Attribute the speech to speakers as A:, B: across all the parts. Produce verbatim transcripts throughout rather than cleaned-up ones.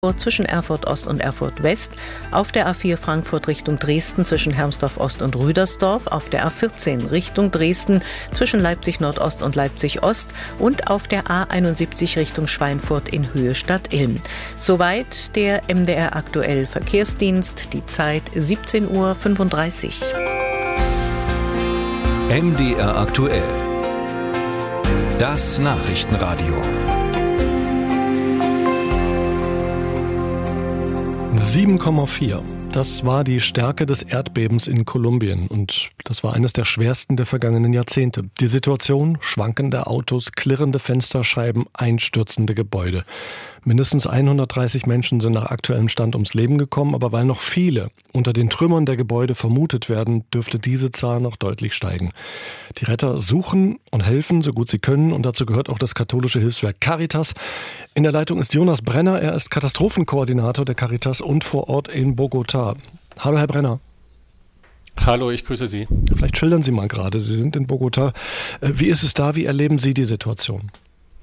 A: zwischen Erfurt Ost und Erfurt West, auf der A vier Frankfurt Richtung Dresden zwischen Hermsdorf Ost und Rüdersdorf, auf der A vierzehn Richtung Dresden zwischen Leipzig Nordost und Leipzig Ost und auf der A einundsiebzig Richtung Schweinfurt in Höhe Stadt Ilm. Soweit der M D R Aktuell Verkehrsdienst, die Zeit siebzehn Uhr fünfunddreißig.
B: M D R Aktuell. Das Nachrichtenradio.
C: sieben Komma vier. Das war die Stärke des Erdbebens in Kolumbien und das war eines der schwersten der vergangenen Jahrzehnte. Die Situation: schwankende Autos, klirrende Fensterscheiben, einstürzende Gebäude. Mindestens hundertdreißig Menschen sind nach aktuellem Stand ums Leben gekommen, aber weil noch viele unter den Trümmern der Gebäude vermutet werden, dürfte diese Zahl noch deutlich steigen. Die Retter suchen und helfen, so gut sie können, und dazu gehört auch das katholische Hilfswerk Caritas. In der Leitung ist Jonas Brenner, er ist Katastrophenkoordinator der Caritas und vor Ort in Bogotá. Hallo Herr Brenner.
D: Hallo, ich grüße Sie.
C: Vielleicht schildern Sie mal gerade, Sie sind in Bogotá. Wie ist es da, wie erleben Sie die Situation?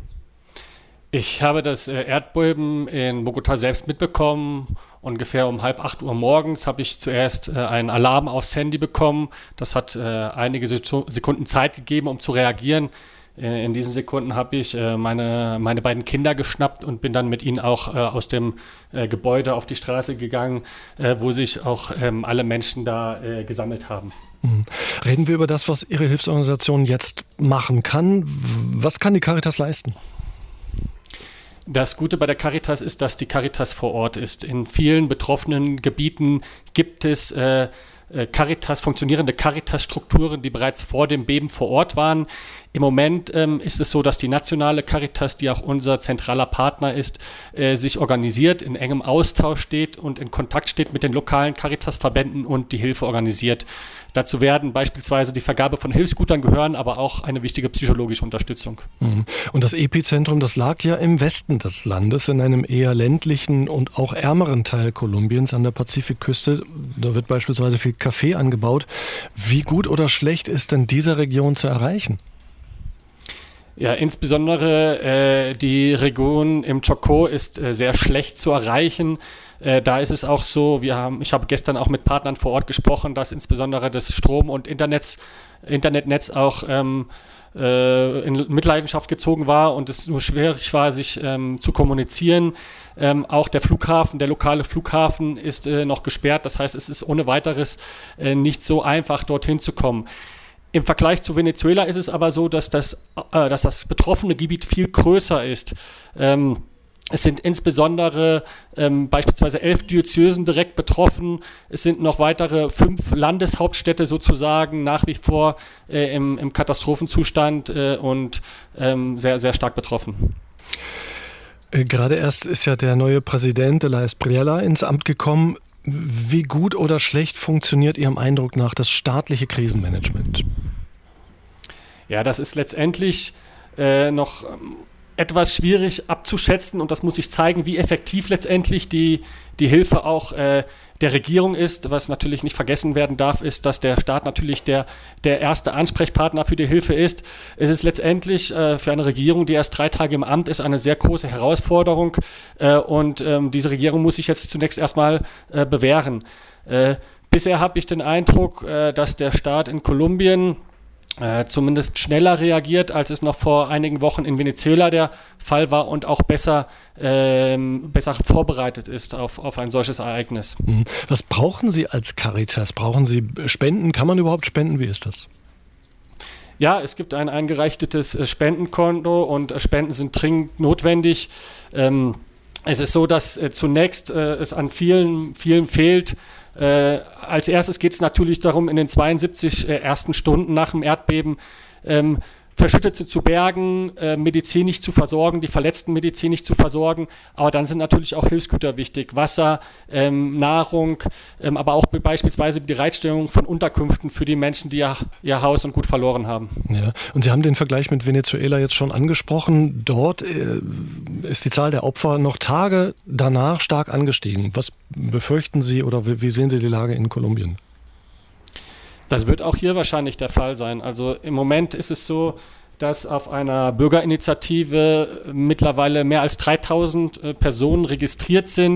D: Ich habe das Erdbeben in Bogotá selbst mitbekommen. Ungefähr um halb acht Uhr morgens habe ich zuerst einen Alarm aufs Handy bekommen. Das hat einige Sekunden Zeit gegeben, um zu reagieren. In diesen Sekunden habe ich meine, meine beiden Kinder geschnappt und bin dann mit ihnen auch aus dem Gebäude auf die Straße gegangen, wo sich auch alle Menschen da gesammelt haben.
C: Reden wir über das, was Ihre Hilfsorganisation jetzt machen kann. Was kann die Caritas leisten?
D: Das Gute bei der Caritas ist, dass die Caritas vor Ort ist. In vielen betroffenen Gebieten gibt es äh, Caritas, funktionierende Caritas-Strukturen, die bereits vor dem Beben vor Ort waren. Im Moment ähm, ist es so, dass die nationale Caritas, die auch unser zentraler Partner ist, äh, sich organisiert, in engem Austausch steht und in Kontakt steht mit den lokalen Caritas-Verbänden und die Hilfe organisiert. Dazu werden beispielsweise die Vergabe von Hilfsgütern gehören, aber auch eine wichtige psychologische Unterstützung.
C: Und das Epizentrum, das lag ja im Westen des Landes, in einem eher ländlichen und auch ärmeren Teil Kolumbiens an der Pazifikküste. Da wird beispielsweise viel Kaffee angebaut. Wie gut oder schlecht ist denn diese Region zu erreichen?
D: Ja, insbesondere äh, die Region im Chocó ist äh, sehr schlecht zu erreichen. Äh, da ist es auch so, wir haben, ich habe gestern auch mit Partnern vor Ort gesprochen, dass insbesondere das Strom- und Internetz, Internetnetz auch ähm, äh, in Mitleidenschaft gezogen war und es nur schwierig war, sich ähm, zu kommunizieren. Ähm, auch der Flughafen, der lokale Flughafen ist äh, noch gesperrt. Das heißt, es ist ohne weiteres äh, nicht so einfach, dorthin zu kommen. Im Vergleich zu Venezuela ist es aber so, dass das, äh, dass das betroffene Gebiet viel größer ist. Ähm, es sind insbesondere ähm, beispielsweise elf Diözesen direkt betroffen. Es sind noch weitere fünf Landeshauptstädte sozusagen nach wie vor äh, im, im Katastrophenzustand äh, und ähm, sehr, sehr stark betroffen.
C: Gerade erst ist ja der neue Präsident de la Espriella ins Amt gekommen. Wie gut oder schlecht funktioniert Ihrem Eindruck nach das staatliche Krisenmanagement?
D: Ja, das ist letztendlich äh, noch ähm, etwas schwierig abzuschätzen und das muss sich zeigen, wie effektiv letztendlich die, die Hilfe auch äh, der Regierung ist. Was natürlich nicht vergessen werden darf, ist, dass der Staat natürlich der, der erste Ansprechpartner für die Hilfe ist. Es ist letztendlich äh, für eine Regierung, die erst drei Tage im Amt ist, eine sehr große Herausforderung äh, und ähm, diese Regierung muss sich jetzt zunächst erstmal äh, bewähren. Äh, bisher habe ich den Eindruck, äh, dass der Staat in Kolumbien Äh, zumindest schneller reagiert, als es noch vor einigen Wochen in Venezuela der Fall war und auch besser, ähm, besser vorbereitet ist auf, auf ein solches Ereignis.
C: Was brauchen Sie als Caritas? Brauchen Sie Spenden? Kann man überhaupt spenden? Wie ist das?
D: Ja, es gibt ein eingerichtetes Spendenkonto und Spenden sind dringend notwendig. Ähm, es ist so, dass äh, zunächst äh, es an vielen, vielen fehlt. Äh, als erstes geht es natürlich darum, in den zweiundsiebzig äh, ersten Stunden nach dem Erdbeben ähm, Verschüttete zu bergen, äh, medizinisch zu versorgen, die Verletzten medizinisch zu versorgen. Aber dann sind natürlich auch Hilfsgüter wichtig, Wasser, ähm, Nahrung, ähm, aber auch beispielsweise die Bereitstellung von Unterkünften für die Menschen, die ihr, ihr Haus und Gut verloren haben.
C: Ja. Und Sie haben den Vergleich mit Venezuela jetzt schon angesprochen. Dort äh, ist die Zahl der Opfer noch Tage danach stark angestiegen. Was befürchten Sie oder wie, wie sehen Sie die Lage in Kolumbien?
D: Das wird auch hier wahrscheinlich der Fall sein. Also im Moment ist es so, dass auf einer Bürgerinitiative mittlerweile mehr als dreitausend Personen registriert sind,